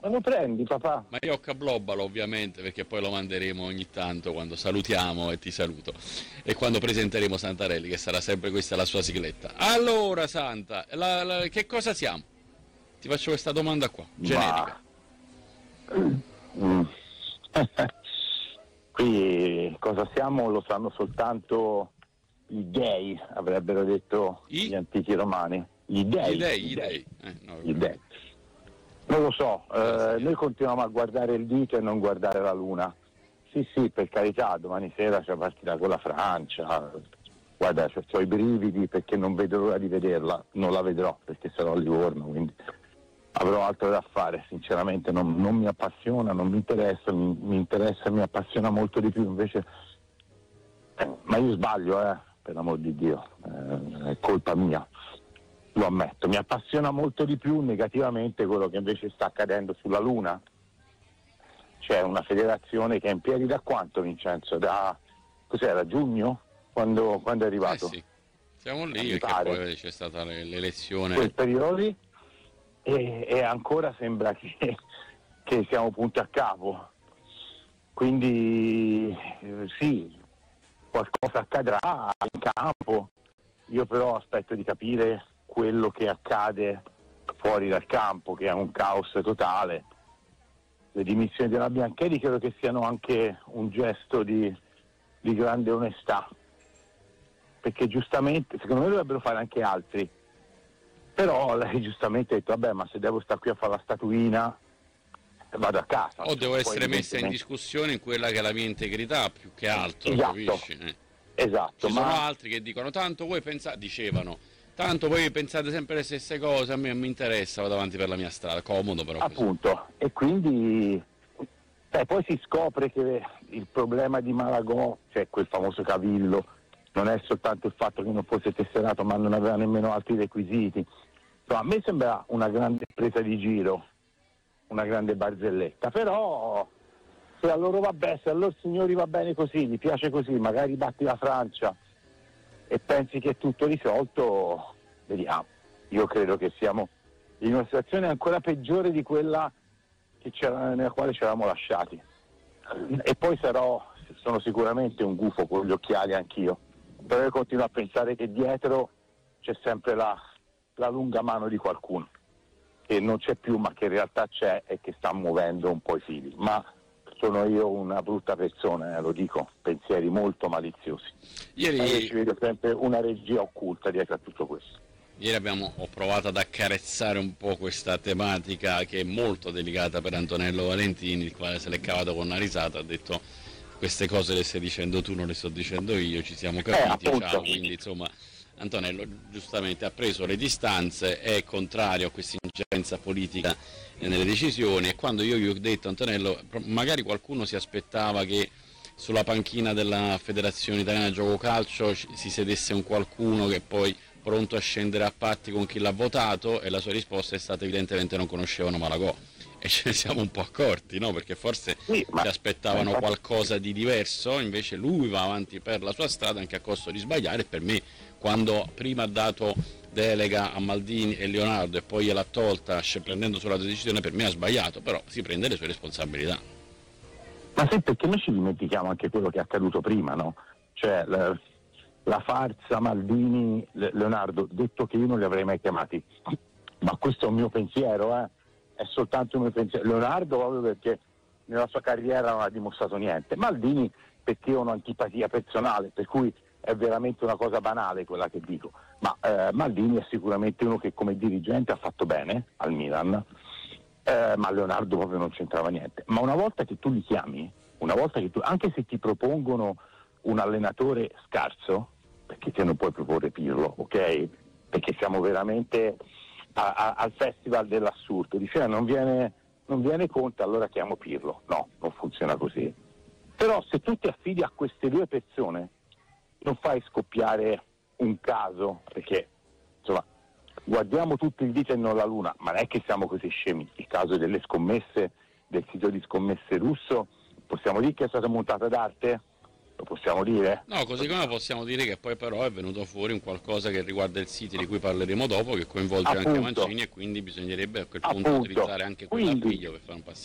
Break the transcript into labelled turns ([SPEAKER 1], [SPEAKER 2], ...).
[SPEAKER 1] lo prendi, papà?
[SPEAKER 2] Maiocca Blobalo, ovviamente, perché poi lo manderemo ogni tanto quando salutiamo, e ti saluto, e quando presenteremo Santarelli, che sarà sempre questa la sua sigletta. Allora, Santa, che cosa siamo? Ti faccio questa domanda qua, generica.
[SPEAKER 1] Mm. Qui cosa siamo lo sanno soltanto i dei, avrebbero detto gli antichi romani. Gli dei. Gli dei. Non lo so, noi continuiamo a guardare il dito e non guardare la luna. Sì, per carità, domani sera c'è partita con la Francia. Guarda, ho i brividi perché non vedo l'ora di vederla, non la vedrò perché sarò a Livorno, quindi avrò altro da fare, sinceramente non mi appassiona, non mi interessa, mi appassiona molto di più invece, ma io sbaglio, per l'amor di Dio, è colpa mia, lo ammetto, mi appassiona molto di più negativamente quello che invece sta accadendo sulla Luna. C'è una federazione che è in piedi da quanto, Vincenzo? Cos'era, giugno? Quando è arrivato?
[SPEAKER 2] Sì, siamo lì perché poi c'è stata l'elezione.
[SPEAKER 1] Quel periodo lì e ancora sembra che siamo punti a capo. Quindi sì, qualcosa accadrà in campo. Io però aspetto di capire quello che accade fuori dal campo, che è un caos totale. Le dimissioni della Biancheri credo che siano anche un gesto di grande onestà, perché giustamente secondo me dovrebbero fare anche altri, però lei giustamente ha detto vabbè, ma se devo stare qui a fare la statuina vado a casa.
[SPEAKER 2] O devo essere messa in discussione in quella che è la mia integrità più che altro,
[SPEAKER 1] esatto,
[SPEAKER 2] capisci?
[SPEAKER 1] Esatto.
[SPEAKER 2] Ci sono altri che dicono tanto voi pensate sempre le stesse cose, a me non mi interessa, vado avanti per la mia strada, comodo però
[SPEAKER 1] appunto così. E quindi poi si scopre che il problema di Malagò, cioè quel famoso cavillo, non è soltanto il fatto che non fosse tesserato, ma non aveva nemmeno altri requisiti. Insomma, a me sembra una grande presa di giro, una grande barzelletta, però se a loro va bene, se a loro signori va bene così, gli piace così, magari batti la Francia e pensi che è tutto risolto, vediamo. Io credo che siamo in una situazione ancora peggiore di quella nella quale ci eravamo lasciati. E poi sono sicuramente un gufo con gli occhiali anch'io, però io continuo a pensare che dietro c'è sempre la lunga mano di qualcuno che non c'è più ma che in realtà c'è e che sta muovendo un po' i fili. Ma sono io una brutta persona, lo dico, pensieri molto maliziosi. Io ci vedo sempre una regia occulta dietro a tutto questo.
[SPEAKER 2] Ieri ho provato ad accarezzare un po' questa tematica che è molto delicata per Antonello Valentini, il quale se l'è cavato con una risata, ha detto queste cose le stai dicendo tu, non le sto dicendo io, ci siamo capiti, ciao. Quindi insomma Antonello giustamente ha preso le distanze, è contrario a questa ingerenza politica nelle decisioni, e quando io gli ho detto Antonello, magari qualcuno si aspettava che sulla panchina della Federazione Italiana Gioco Calcio si sedesse un qualcuno che poi pronto a scendere a patti con chi l'ha votato, e la sua risposta è stata evidentemente non conoscevano Malagò, e ce ne siamo un po' accorti, no? Perché forse si aspettavano qualcosa di diverso, invece lui va avanti per la sua strada anche a costo di sbagliare. Per me, quando prima ha dato delega a Maldini e Leonardo e poi gliel'ha tolta prendendo sulla decisione, per me ha sbagliato, però si prende le sue responsabilità.
[SPEAKER 1] Ma sì, perché noi ci dimentichiamo anche quello che è accaduto prima, no? Cioè la farsa Maldini, Leonardo, detto che io non li avrei mai chiamati, ma questo è un mio pensiero, è soltanto un mio pensiero. Leonardo proprio perché nella sua carriera non ha dimostrato niente, Maldini perché ho un'antipatia personale, per cui è veramente una cosa banale quella che dico, ma Maldini è sicuramente uno che come dirigente ha fatto bene al Milan, ma Leonardo proprio non c'entrava niente. Ma una volta che tu li chiami, anche se ti propongono un allenatore scarso, perché te non puoi proporre Pirlo, ok? Perché siamo veramente al festival dell'assurdo, dice non viene Conte, allora chiamo Pirlo. No, non funziona così. Però se tu ti affidi a queste due persone non fai scoppiare un caso, perché insomma guardiamo tutto il dito e non la luna, ma non è che siamo così scemi. Il caso delle scommesse, del sito di scommesse russo, possiamo dire che è stata montata d'arte? Lo possiamo dire?
[SPEAKER 2] No, così come possiamo dire che poi però è venuto fuori un qualcosa che riguarda il City di cui parleremo dopo, che coinvolge anche
[SPEAKER 1] Appunto.
[SPEAKER 2] Mancini, e quindi bisognerebbe a quel punto
[SPEAKER 1] Appunto.
[SPEAKER 2] utilizzare anche quella
[SPEAKER 1] Quindi,
[SPEAKER 2] figlio per fare un passaggio.